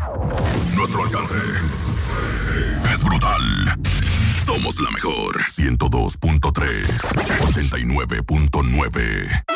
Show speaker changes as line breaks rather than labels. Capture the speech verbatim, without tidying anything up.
Nuestro alcance es brutal. Somos la mejor. ciento dos punto tres, ochenta y nueve punto nueve.